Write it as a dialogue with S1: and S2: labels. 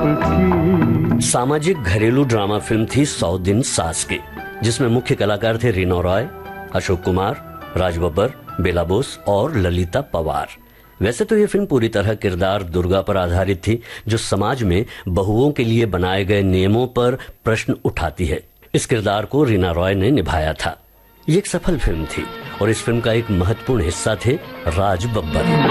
S1: आपकी।
S2: सामाजिक घरेलू ड्रामा फिल्म थी 100 दिन सास के, जिसमें मुख्य कलाकार थे रीना रॉय, अशोक कुमार, राज बब्बर, बेला बोस और ललिता पवार। वैसे तो यह फिल्म पूरी तरह किरदार दुर्गा पर आधारित थी, जो समाज में बहुओं के लिए बनाए गए नियमों पर प्रश्न उठाती है। इस किरदार को रीना रॉय ने निभाया था। ये एक सफल फिल्म थी और इस फिल्म का एक महत्वपूर्ण हिस्सा थे राज बब्बर।